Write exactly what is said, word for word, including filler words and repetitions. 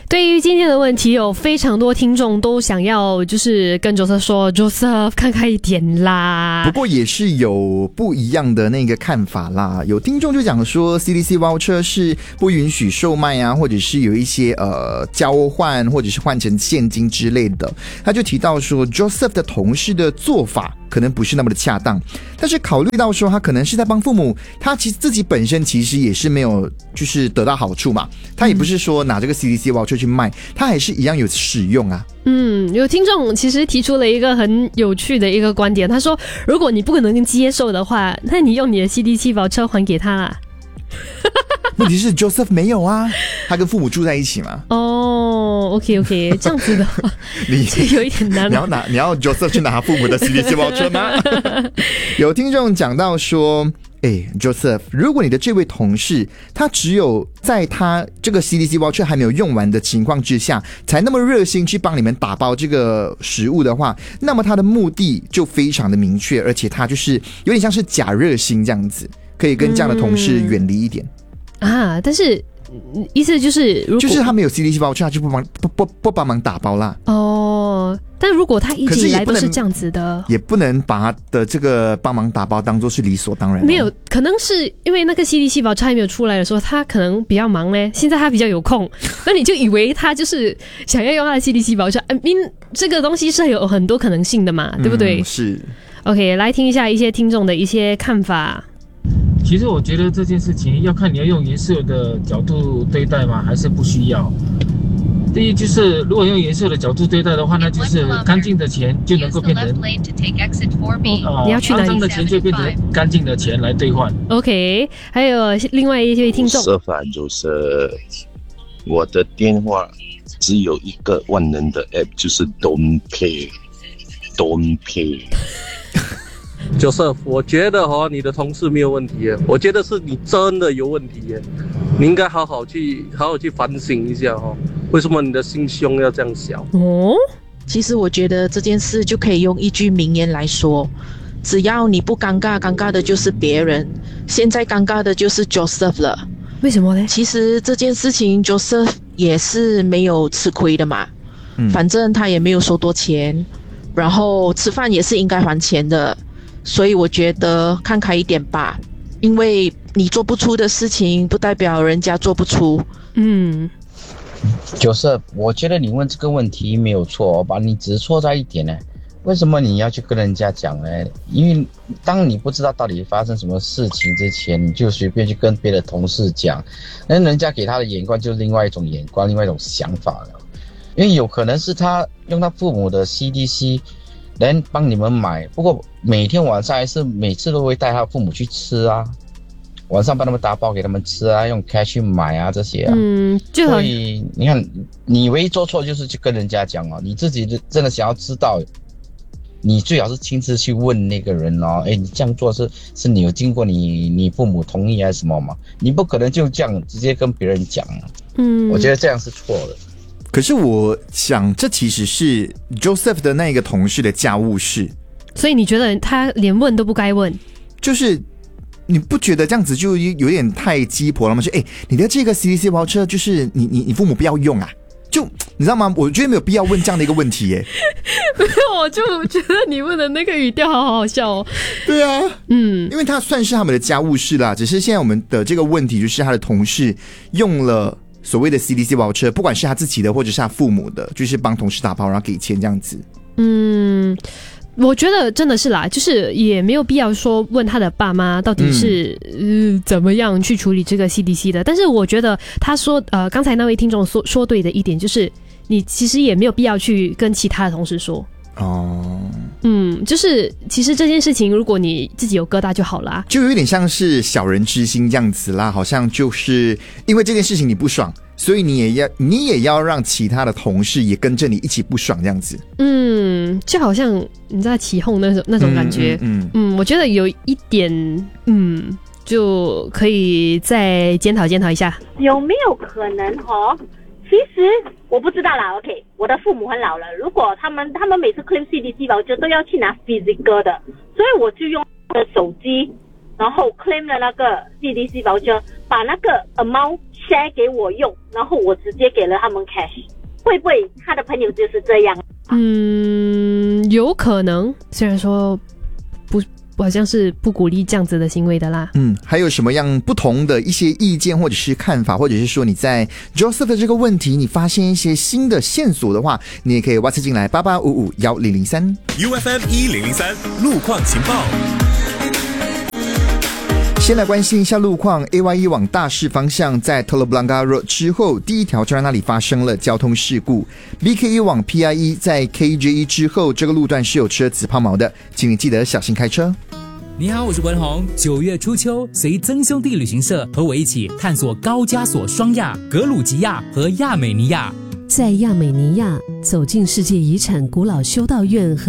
对于今天的问题，有非常多听众都想要就是跟 Joseph 说 Joseph 看开一点啦。 不过也是有不一样的那个看法啦。有听众就讲说 C D C voucher 是不允许售卖啊，或者是有一些呃交换或者是换成现金之类的。他就提到说 Joseph 的同事的做法可能不是那么的恰当，但是考虑到说他可能是在帮父母，他其实自己本身其实也是没有就是得到好处嘛，他也不是说拿这个 C D C voucher 去卖，他还是一样有使用啊。 嗯，有听众其实提出了一个很有趣的一个观点，他说如果你不能接受的话，那你用你的 C D C voucher 还给他啦。 问题是 Joseph 没有啊，他跟父母住在一起嘛。 哦 ，OK OK， 这样子的话， 你这有一点难。 你要拿你要 Joseph 去拿他父母的 C D C voucher 吗？有听众讲到说，哎 ，Joseph， 如果你的这位同事他只有在他这个 C D C voucher 还没有用完的情况之下，才那么热心去帮你们打包这个食物的话，那么他的目的就非常的明确，而且他就是有点像是假热心这样子，可以跟这样的同事远离一点。嗯啊，但是意思就是如果就是他没有 C D C voucher， 他就不帮不不不帮忙打包啦。 哦，但如果他一直以来都是这样子的， 也不能把他的这个帮忙打包当作是理所当然。 没有，可能是因为那个 C D C voucher还没有出来的时候，他可能比较忙嘞，现在他比较有空，那你就以为他就是想要用他的 C D C voucher。I mean， 这个东西是有很多可能性的嘛，对不对？ 嗯、是。 OK， 来听一下一些听众的一些看法。 其实我觉得这件事情要看你要用颜色的角度对待吗，还是不需要。第一就是如果用颜色的角度对待的话，那就是干净的钱就能够变成哦、你要去哪里？ 肮脏的钱就变成干净的钱来兑换。 OK， 还有另外一位听众说法就是我的电话只有一个万能的 app， 就是 Don't Pay Don't Pay。 Joseph， 我觉得哦，你的同事没有问题耶，我觉得是你真的有问题耶，你应该好好去好好去反省一下哦，为什么你的心胸要这样小？ 哦， 其实我觉得这件事就可以用一句名言来说，只要你不尴尬，尴尬的就是别人，现在尴尬的就是 Joseph 了。 为什么呢？ 其实这件事情 Joseph 也是没有吃亏的嘛，嗯、反正他也没有收多钱，然后吃饭也是应该还钱的。所以我觉得看开一点吧，因为你做不出的事情不代表人家做不出。 嗯， Joseph，我觉得你问这个问题没有错吧，你只是错在一点呢。为什么你要去跟人家讲呢？因为当你不知道到底发生什么事情之前，你就随便去跟别的同事讲，那人家给他的眼光就是另外一种眼光，另外一种想法了。因为有可能是他用他父母的 C D C能帮你们买，不过每天晚上还是每次都会带他父母去吃啊，晚上帮他们打包给他们吃啊，用 cash 去买啊这些啊。 嗯，就好。 所以你看，你唯一做错就是去跟人家讲哦，你自己真的想要知道，你最好是亲自去问那个人哦，哎，你这样做是是你有经过你你父母同意还是什么嘛？你不可能就这样直接跟别人讲啊。嗯，我觉得这样是错的。 可是我想，这其实是 Joseph 的那个同事的家务事， 所以你觉得他连问都不该问？ 就是你不觉得这样子就有点太鸡婆了吗？就哎，你的这个 C D C voucher 就是你你你父母不要用啊？就你知道吗？我觉得没有必要问这样的一个问题耶。 没有，我就觉得你问的那个语调好好笑哦。 对啊，嗯，因为他算是他们的家务事啦，只是现在我们的这个问题就是他的同事用了所谓的 C D C voucher， 不管是他自己的或者是他父母的，就是帮同事打包然后给钱这样子。 嗯，我觉得真的是啦，就是也没有必要说问他的爸妈到底是、嗯呃、怎么样去处理这个 C D C 的。但是我觉得他说呃，刚才那位听众说说对的一点就是，你其实也没有必要去跟其他的同事说。哦，嗯，就是其实这件事情，如果你自己有疙瘩就好啦， 就有点像是小人之心这样子啦，好像就是因为这件事情你不爽，所以你也要你也要让其他的同事也跟着你一起不爽这样子。 嗯，就好像你在起哄那种那种感觉。嗯 嗯, 嗯，我觉得有一点，嗯，就可以再检讨检讨一下， 有没有可能哦？其实我不知道啦 ，OK， 我的父母很老了，如果他们他们每次 claim C D C voucher 都要去拿 physical 的，所以我就用我的手机然后 claim 了那个 C D C voucher， 把那个 amount share 给我用，然后我直接给了他们 cash， 会不会他的朋友就是这样？ 嗯，有可能，虽然说不。好像是不鼓励这样子的行为的啦。 嗯，还有什么样不同的一些意见或者是看法，或者是说你在 Joseph 的这个问题，你发现一些新的线索的话，你也可以 WhatsApp 进来八八五五一零零三 U F M 一零零三路况情报。 先来关心一下路况 ，A Y E 往大市方向在 Telok Blangah Road 之后，第一条车站那里发生了交通事故。B K E 往 P I E 在 K J E 之后，这个路段是有车子抛锚的，请你记得小心开车。 你好，我是文宏。九月初秋，随曾兄弟旅行社和我一起探索高加索双亚、格鲁吉亚和亚美尼亚。 在亚美尼亚，走进世界遗产古老修道院和